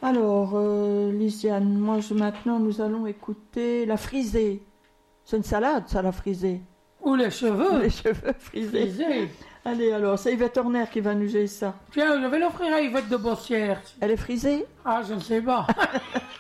Alors, Lisiane, maintenant nous allons écouter la frisée. C'est une salade, ça, la frisée. Ou les cheveux. Les cheveux frisés. Frisés. Allez, alors, c'est Yvette Horner qui va nous jouer ça. Tiens, je vais l'offrir à Yvette de Bossière. Elle est frisée? Ah, je ne sais pas.